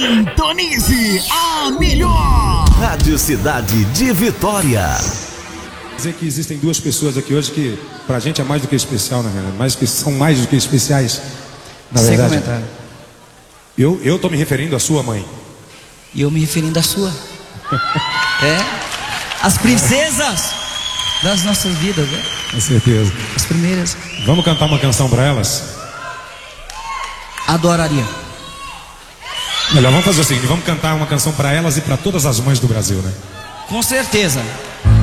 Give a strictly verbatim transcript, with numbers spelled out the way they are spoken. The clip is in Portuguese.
Sintonize a melhor Rádio Cidade de Vitória. Dizer que existem duas pessoas aqui hoje que pra gente é mais do que especial, na verdade, mais que são mais do que especiais, na Sem verdade. comentário. Eu eu tô me referindo à sua mãe. E eu me referindo à sua. É, as princesas das nossas vidas, né? Com certeza. As primeiras. Vamos cantar uma canção pra elas? Adoraria. Melhor, vamos fazer o seguinte, vamos cantar uma canção pra elas e pra todas as mães do Brasil, né? Com certeza.